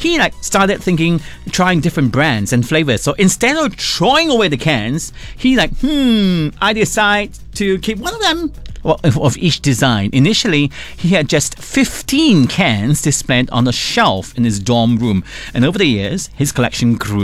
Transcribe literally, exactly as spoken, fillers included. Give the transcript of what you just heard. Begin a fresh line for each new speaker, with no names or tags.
he like started thinking, trying different brands and flavors. So instead of throwing away the cans, he like, hmm, I decide to keep one of them. Well, of each design. Initially, he had just fifteen cans displayed on a shelf in his dorm room, and over the years, his collection grew.